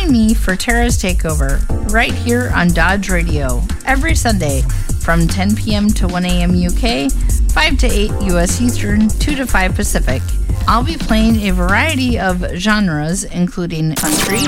Join me for Tara's Takeover right here on Dodge Radio every Sunday from 10 p.m. to 1 a.m. UK, 5 to 8 U.S. Eastern, 2 to 5 Pacific. I'll be playing a variety of genres, including country,